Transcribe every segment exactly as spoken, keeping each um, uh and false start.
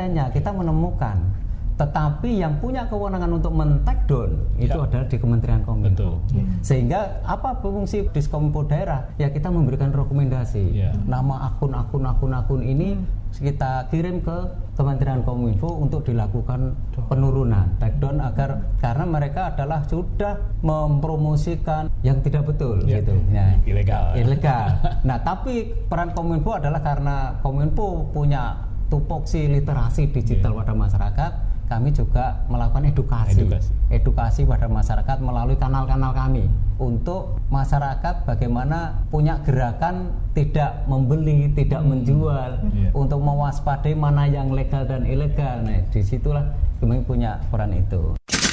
sayangnya kita menemukan, tetapi yang punya kewenangan untuk men-take down itu ya. adalah di Kementerian Kominfo. Hmm. Sehingga apa fungsi Diskominfo daerah? Ya kita memberikan rekomendasi. Ya. Nama akun-akun akun-akun ini kita kirim ke Kementerian Kominfo untuk dilakukan penurunan, take down, agar karena mereka adalah sudah mempromosikan yang tidak betul ya. gitu. Ya. Ilegal. Ilegal. Nah, tapi peran Kominfo adalah karena Kominfo punya tupoksi literasi digital ya. pada masyarakat. Kami juga melakukan edukasi, edukasi, edukasi pada masyarakat melalui kanal-kanal kami untuk masyarakat bagaimana punya gerakan tidak membeli, tidak hmm. menjual, yeah. untuk mewaspadai mana yang legal dan ilegal. Nah, disitulah kami punya peran itu.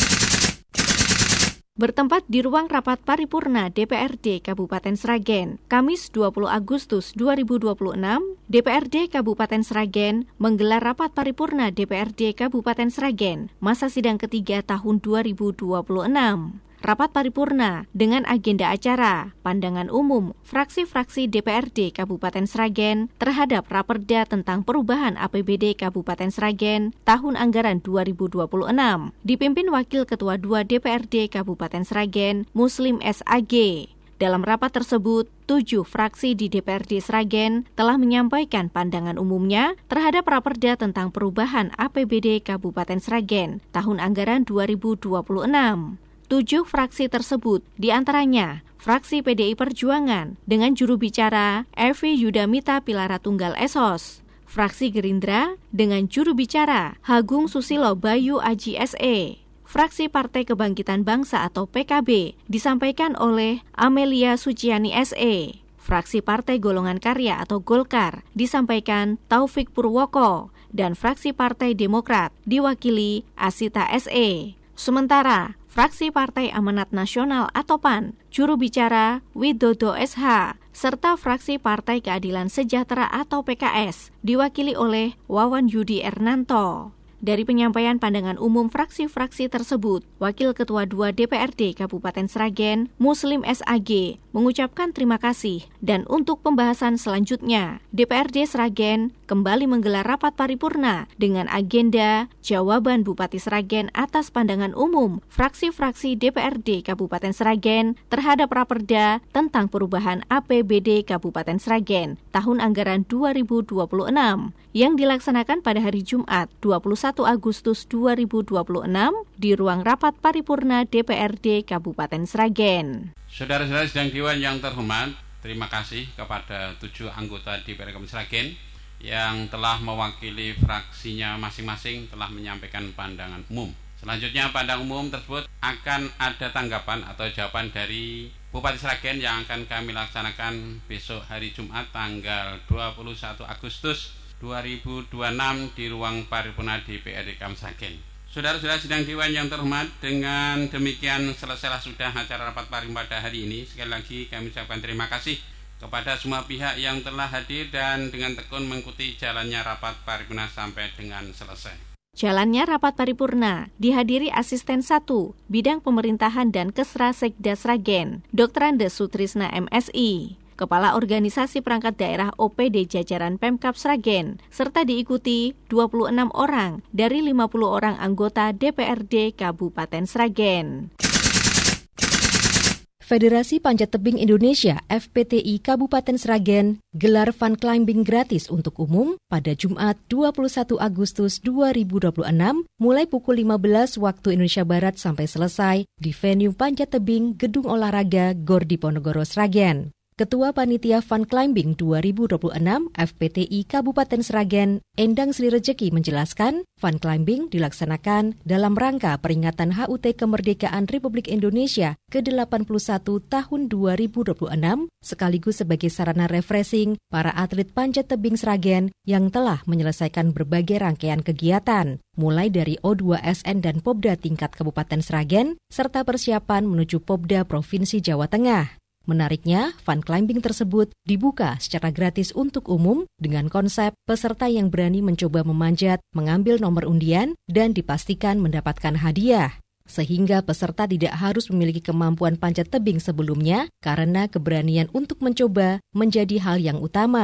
Bertempat di ruang rapat paripurna D P R D Kabupaten Sragen, Kamis dua puluh Agustus dua ribu dua puluh enam, D P R D Kabupaten Sragen menggelar rapat paripurna D P R D Kabupaten Sragen, masa sidang ketiga tahun dua ribu dua puluh enam. Rapat paripurna dengan agenda acara, pandangan umum, fraksi-fraksi D P R D Kabupaten Sragen terhadap Raperda tentang perubahan A P B D Kabupaten Sragen tahun anggaran dua ribu dua puluh enam, dipimpin Wakil Ketua dua D P R D Kabupaten Sragen, Muslim S A G. Dalam rapat tersebut, tujuh fraksi di D P R D Sragen telah menyampaikan pandangan umumnya terhadap Raperda tentang perubahan A P B D Kabupaten Sragen tahun anggaran dua ribu dua puluh enam. Tujuh fraksi tersebut, diantaranya fraksi P D I Perjuangan dengan juru bicara Evi Yudamita Pilara Tunggal Esos, fraksi Gerindra dengan juru bicara Hagung Susilo Bayu Aji S E, fraksi Partai Kebangkitan Bangsa atau P K B disampaikan oleh Amelia Suciani S E, fraksi Partai Golongan Karya atau Golkar disampaikan Taufik Purwoko, dan fraksi Partai Demokrat diwakili Asita S E. Sementara fraksi Partai Amanat Nasional atau P A N, juru bicara Widodo S H, serta fraksi Partai Keadilan Sejahtera atau P K S, diwakili oleh Wawan Yudi Ernanto. Dari penyampaian pandangan umum fraksi-fraksi tersebut, Wakil Ketua dua D P R D Kabupaten Sragen, Muslim S A G, mengucapkan terima kasih, dan untuk pembahasan selanjutnya, D P R D Sragen kembali menggelar rapat paripurna dengan agenda jawaban Bupati Sragen atas pandangan umum fraksi-fraksi D P R D Kabupaten Sragen terhadap Raperda tentang perubahan A P B D Kabupaten Sragen tahun anggaran dua ribu dua puluh enam yang dilaksanakan pada hari Jumat dua puluh satu Agustus dua ribu dua puluh enam di ruang rapat paripurna D P R D Kabupaten Sragen. Saudara-saudara sidang Dewan yang terhormat, terima kasih kepada tujuh anggota D P R D Kabupaten Sragen yang telah mewakili fraksinya masing-masing telah menyampaikan pandangan umum. Selanjutnya pandangan umum tersebut akan ada tanggapan atau jawaban dari Bupati Sragen yang akan kami laksanakan besok hari Jumat tanggal dua puluh satu Agustus dua ribu dua puluh enam di ruang paripurna D P R D Kabupaten Sragen. Saudara-saudara sidang Dewan yang terhormat, dengan demikian selesailah sudah acara rapat paripurna pada hari ini. Sekali lagi kami ucapkan terima kasih kepada semua pihak yang telah hadir dan dengan tekun mengikuti jalannya rapat paripurna sampai dengan selesai. Jalannya rapat paripurna dihadiri Asisten satu Bidang Pemerintahan dan Kesra Sekda Sragen, Doktor Andes Sutrisna M Si, Kepala Organisasi Perangkat Daerah O P D jajaran Pemkab Sragen, serta diikuti dua puluh enam orang dari lima puluh orang anggota D P R D Kabupaten Sragen. Federasi Panjat Tebing Indonesia F P T I Kabupaten Sragen gelar fun climbing gratis untuk umum pada Jumat dua puluh satu Agustus dua ribu dua puluh enam mulai pukul lima belas waktu Indonesia Barat sampai selesai di venue Panjat Tebing Gedung Olahraga Gor Diponegoro Sragen. Ketua Panitia Fun Climbing dua ribu dua puluh enam F P T I Kabupaten Sragen, Endang Sri Rejeki menjelaskan, Fun Climbing dilaksanakan dalam rangka peringatan H U T Kemerdekaan Republik Indonesia ke delapan puluh satu tahun dua ribu dua puluh enam, sekaligus sebagai sarana refreshing para atlet panjat tebing Sragen yang telah menyelesaikan berbagai rangkaian kegiatan, mulai dari O dua S N dan Popda tingkat Kabupaten Sragen, serta persiapan menuju Popda Provinsi Jawa Tengah. Menariknya, fun climbing tersebut dibuka secara gratis untuk umum dengan konsep peserta yang berani mencoba memanjat, mengambil nomor undian, dan dipastikan mendapatkan hadiah. Sehingga peserta tidak harus memiliki kemampuan panjat tebing sebelumnya karena keberanian untuk mencoba menjadi hal yang utama.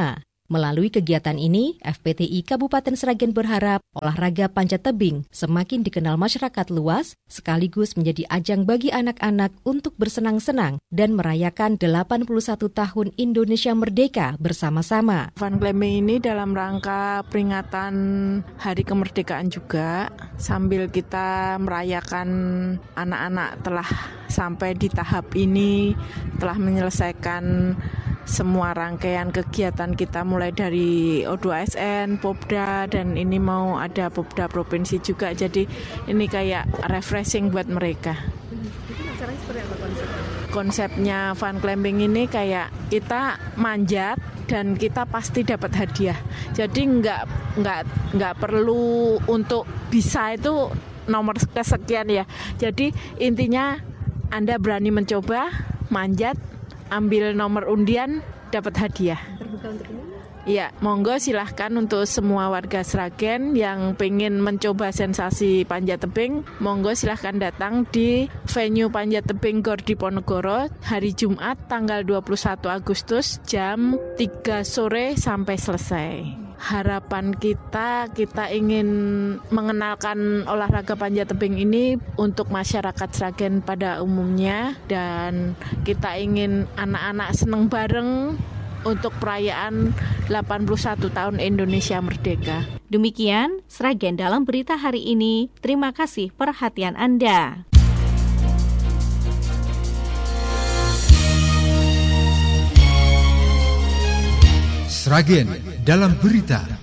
Melalui kegiatan ini, F P T I Kabupaten Sragen berharap olahraga panjat tebing semakin dikenal masyarakat luas, sekaligus menjadi ajang bagi anak-anak untuk bersenang-senang dan merayakan delapan puluh satu tahun Indonesia Merdeka bersama-sama. Fun climbing ini dalam rangka peringatan Hari Kemerdekaan juga, sambil kita merayakan anak-anak telah sampai di tahap ini, telah menyelesaikan semua rangkaian kegiatan kita mulai dari O dua S N, Popda, dan ini mau ada Popda Provinsi juga. Jadi ini kayak refreshing buat mereka. Itu acaranya seperti apa konsepnya? Konsepnya fun climbing ini kayak kita manjat dan kita pasti dapat hadiah. Jadi nggak nggak nggak perlu untuk bisa itu nomor kesekian ya. Jadi intinya Anda berani mencoba, manjat, ambil nomor undian, dapat hadiah. Terbuka untuk umum? Iya, monggo silahkan untuk semua warga Sragen yang pengen mencoba sensasi panjat tebing, monggo silahkan datang di venue panjat tebing Gor Diponegoro hari Jumat tanggal dua puluh satu Agustus jam tiga sore sampai selesai. Harapan kita, kita ingin mengenalkan olahraga panjat tebing ini untuk masyarakat Sragen pada umumnya, dan kita ingin anak-anak seneng bareng untuk perayaan delapan puluh satu tahun Indonesia Merdeka. Demikian Sragen dalam berita hari ini. Terima kasih perhatian Anda. Sragen dalam berita.